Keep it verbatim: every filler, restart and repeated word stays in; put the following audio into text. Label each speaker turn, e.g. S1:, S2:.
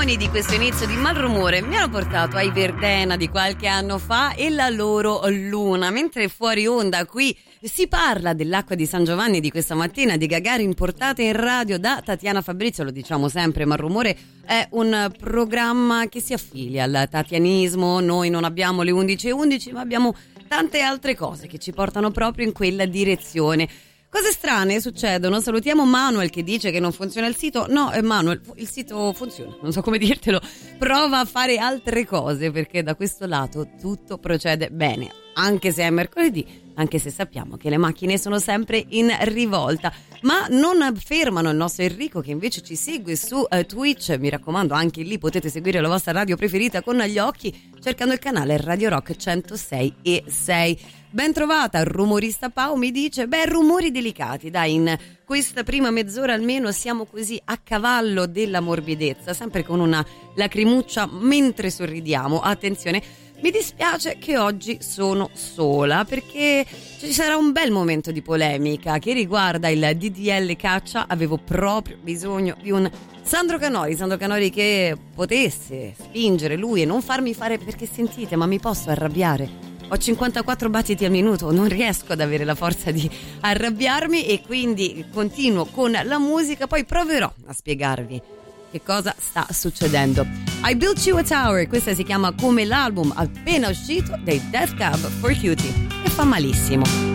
S1: suoni di questo inizio di Malrumore mi hanno portato ai Verdena di qualche anno fa e la loro luna, mentre fuori onda qui si parla dell'acqua di San Giovanni di questa mattina di Gagarin portata in radio da Tatiana Fabrizio. Lo diciamo sempre, Malrumore è un programma che si affilia al tatianismo. Noi non abbiamo le undici e undici, ma abbiamo tante altre cose che ci portano proprio in quella direzione. Cose strane succedono. Salutiamo Manuel che dice che non funziona il sito. No, Manuel, il sito funziona, non so come dirtelo. Prova a fare altre cose, perché da questo lato tutto procede bene, anche se è mercoledì, anche se sappiamo che le macchine sono sempre in rivolta. Ma non fermano il nostro Enrico, che invece ci segue su uh, Twitch. Mi raccomando, anche lì potete seguire la vostra radio preferita con gli occhi cercando il canale Radio Rock centosei e sei. Ben trovata, rumorista Pau mi dice, beh, rumori delicati, dai, in questa prima mezz'ora almeno siamo così a cavallo della morbidezza, sempre con una lacrimuccia mentre sorridiamo. Attenzione, mi dispiace che oggi sono sola, perché ci sarà un bel momento di polemica che riguarda il D D L caccia. Avevo proprio bisogno di un Sandro Canori, Sandro Canori che potesse spingere lui e non farmi fare, perché sentite, ma mi posso arrabbiare? Ho cinquantaquattro battiti al minuto, non riesco ad avere la forza di arrabbiarmi e quindi continuo con la musica, poi proverò a spiegarvi che cosa sta succedendo. I Built You a Tower, questa si chiama come l'album appena uscito dei Death Cab for Cutie e fa malissimo.